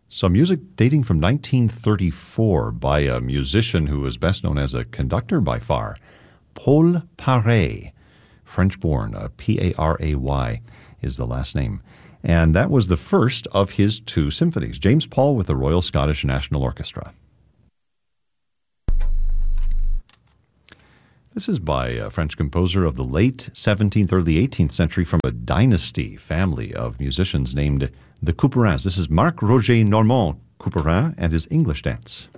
Some music dating from 1934 by a musician who was best known as a conductor by far, Paul Paray, French-born, P-A-R-A-Y is the last name. And that was the first of his two symphonies, James Paul with the Royal Scottish National Orchestra. This is by a French composer of the late 17th, early 18th century from a dynasty family of musicians named the Couperins. This is Marc Roger Normand Couperin and his English Dance.